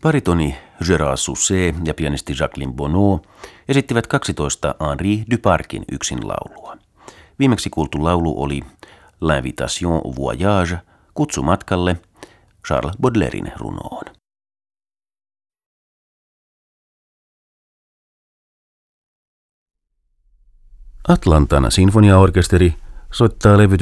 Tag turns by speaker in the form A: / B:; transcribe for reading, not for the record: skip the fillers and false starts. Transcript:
A: Baritoni Gérard Sousset ja pianisti Jacqueline Bonneau esittivät 12 Henri Duparquin yksinlaulua. Viimeksi kuultu laulu oli L'Invitation au Voyage, kutsu matkalle, Charles Baudelairen runoon. Atlantan sinfoniaorkesteri soittaa levytys